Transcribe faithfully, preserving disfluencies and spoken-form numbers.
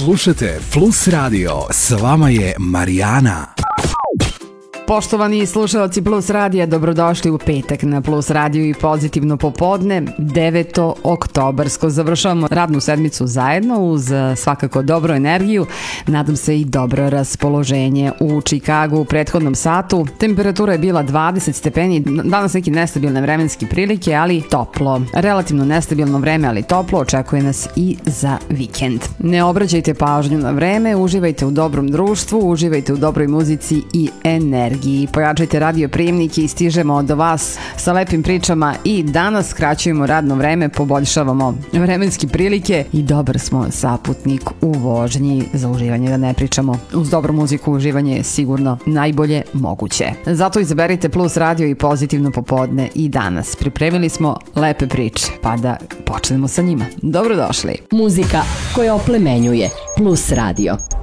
Slušajte Plus Radio, s vama je Marijana. Poštovani slušalci Plus radija, dobrodošli u petak na Plus radiju i pozitivno popodne, deveto oktobarsko. Završavamo radnu sedmicu zajedno uz svakako dobru energiju, nadam se i dobro raspoloženje. U Čikagu u prethodnom satu temperatura je bila dvadeset stepeni, danas neki nestabilne vremenske prilike, ali toplo. Relativno nestabilno vreme, ali toplo, očekuje nas i za vikend. Ne obraćajte pažnju na vreme, uživajte u dobrom društvu, uživajte u dobroj muzici i energiji. Pojačajte radio prijemnike i stižemo do vas sa lepim pričama i danas skraćujemo radno vreme, poboljšavamo vremenske prilike i dobar smo saputnik u vožnji za uživanje, da ne pričamo. Uz dobru muziku uživanje je sigurno najbolje moguće. Zato izaberite Plus radio i pozitivno popodne i danas. Pripremili smo lepe priče, pa da počnemo sa njima. Dobrodošli. Muzika koja oplemenjuje. Plus radio.